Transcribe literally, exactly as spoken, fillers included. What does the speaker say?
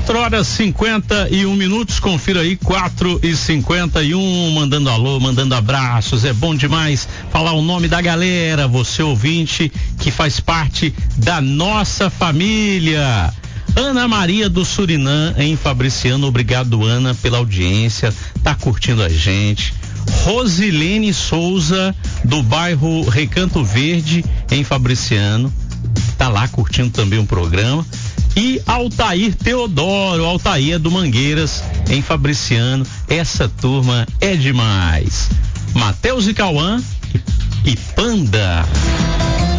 Quatro horas cinquenta e um minutos, confira aí, quatro e cinquenta e um, mandando alô, mandando abraços, é bom demais falar o nome da galera, você ouvinte que faz parte da nossa família. Ana Maria do Surinã, em Fabriciano, obrigado Ana pela audiência, tá curtindo a gente. Rosilene Souza, do bairro Recanto Verde, em Fabriciano, tá lá curtindo também o programa. E Altair Teodoro, Altair do Mangueiras, em Fabriciano, essa turma é demais. Matheus e Cauã e, e Panda.